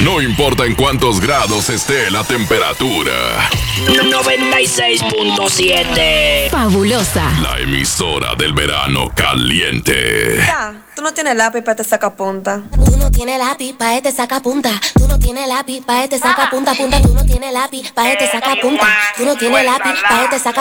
No importa en cuántos grados esté la temperatura. 96.7. Fabulosa. La emisora del verano caliente. Ya, tú no tienes lápiz para este sacapunta. Tú no tienes lápiz pa' este sacapunta. Tú no tienes lápiz pa' este sacapunta, punta. Tú no tienes lápiz pa' este sacapunta. Tú no tienes lápiz pa' este sacapunta.